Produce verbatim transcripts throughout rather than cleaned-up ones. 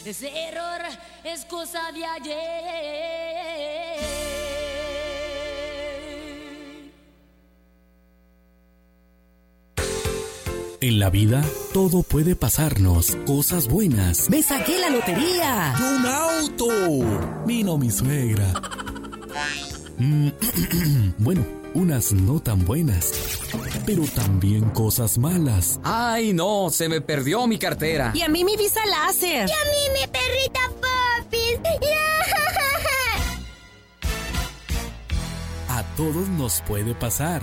Ese error es cosa de ayer. En la vida, todo puede pasarnos, cosas buenas. ¡Me saqué la lotería! ¡Un auto! Vino mi suegra. Mm, bueno, unas no tan buenas, pero también cosas malas. ¡Ay, no! Se me perdió mi cartera. Y a mí mi visa láser. Y a mí mi perrita Popis. A todos nos puede pasar.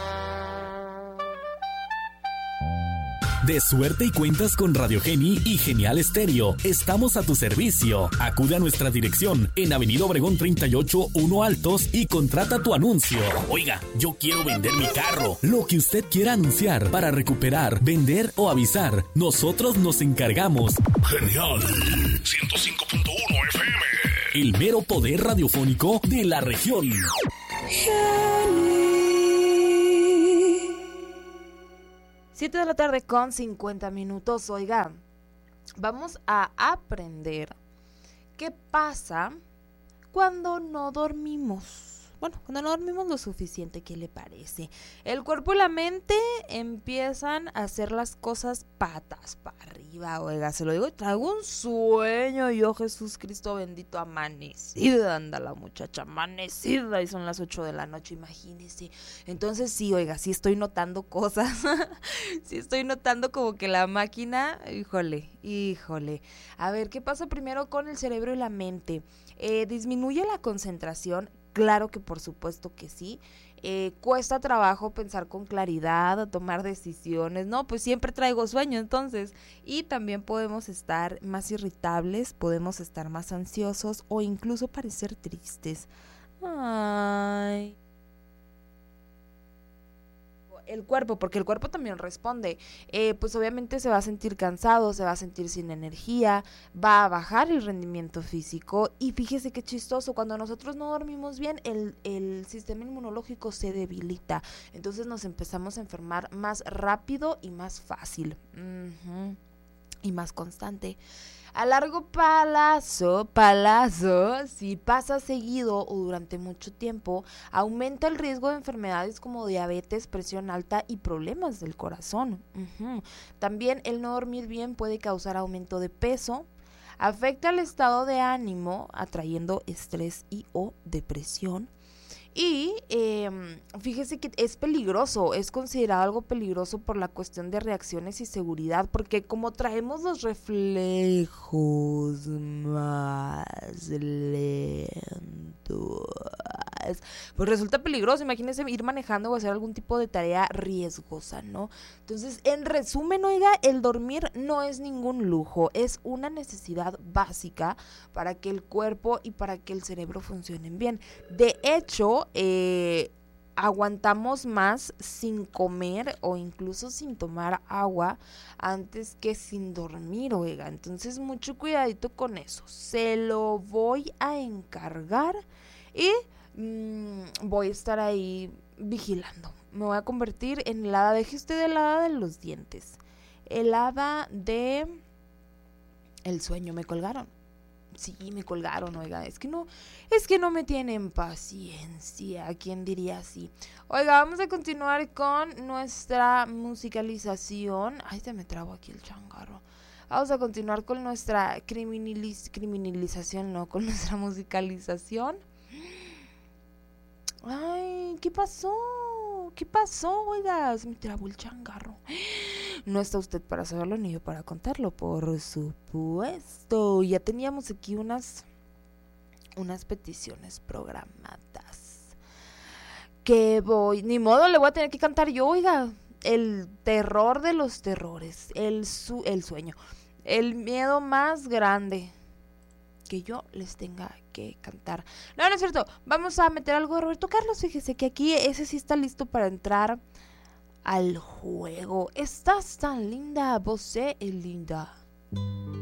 De suerte y cuentas con Radio Geni y Genial Estéreo. Estamos a tu servicio. Acude a nuestra dirección en Avenida Obregón treinta y ocho, uno Altos y contrata tu anuncio. Oiga, yo quiero vender mi carro. Lo que usted quiera anunciar para recuperar, vender o avisar, nosotros nos encargamos. Genial. ciento cinco punto uno F M. El mero poder radiofónico de la región. siete de la tarde con cincuenta minutos. Oiga, vamos a aprender qué pasa cuando no dormimos. Bueno, cuando no dormimos lo suficiente, ¿qué le parece? El cuerpo y la mente empiezan a hacer las cosas patas para arriba. Oiga, se lo digo, traigo un sueño yo, Jesús Cristo bendito, amanecida, anda la muchacha, amanecida, y son las ocho de la noche, imagínese. Entonces sí, oiga, sí estoy notando cosas, sí estoy notando como que la máquina, híjole, híjole. A ver, ¿qué pasa primero con el cerebro y la mente? Eh, disminuye la concentración. Claro que por supuesto que sí. Eh, cuesta trabajo pensar con claridad, tomar decisiones, ¿no? Pues siempre traigo sueño, entonces. Y también podemos estar más irritables, podemos estar más ansiosos o incluso parecer tristes. Ay. El cuerpo, porque el cuerpo también responde, eh, pues obviamente se va a sentir cansado, se va a sentir sin energía, va a bajar el rendimiento físico. Y fíjese qué chistoso, cuando nosotros no dormimos bien, el, el sistema inmunológico se debilita, entonces nos empezamos a enfermar más rápido y más fácil, uh-huh. y más constante. A largo plazo, plazo, si pasa seguido o durante mucho tiempo, aumenta el riesgo de enfermedades como diabetes, presión alta y problemas del corazón. Uh-huh. También el no dormir bien puede causar aumento de peso, afecta el estado de ánimo, atrayendo estrés y o depresión. Y eh, fíjese que es peligroso, es considerado algo peligroso por la cuestión de reacciones y seguridad, porque como traemos los reflejos más lentos, pues resulta peligroso. Imagínense ir manejando o hacer algún tipo de tarea riesgosa, ¿no? Entonces, en resumen, oiga, el dormir no es ningún lujo, es una necesidad básica para que el cuerpo y para que el cerebro funcionen bien. De hecho, eh, aguantamos más sin comer o incluso sin tomar agua antes que sin dormir, oiga. Entonces, mucho cuidadito con eso. Se lo voy a encargar y mmm, voy a estar ahí vigilando. Me voy a convertir en el hada, deje usted el hada de los dientes, el hada de el sueño. Me colgaron. Sí, me colgaron, oiga, es que no, es que no me tienen paciencia, ¿quién diría así? Oiga, vamos a continuar con nuestra musicalización. Ay, se me trabo aquí el changarro. Vamos a continuar con nuestra criminaliz- criminalización, no, con nuestra musicalización. Ay, ¿qué pasó? ¿Qué pasó? Oiga, se me trabó el changarro. No está usted para saberlo ni yo para contarlo, por supuesto. Ya teníamos aquí unas unas peticiones programadas. Que voy, ni modo, le voy a tener que cantar yo, oiga. El terror de los terrores, el su, el sueño, el miedo más grande que yo les tenga que cantar. No, no es cierto. Vamos a meter algo de Roberto Carlos. Fíjese que aquí ese sí está listo para entrar al juego. Estás tan linda, vos es linda.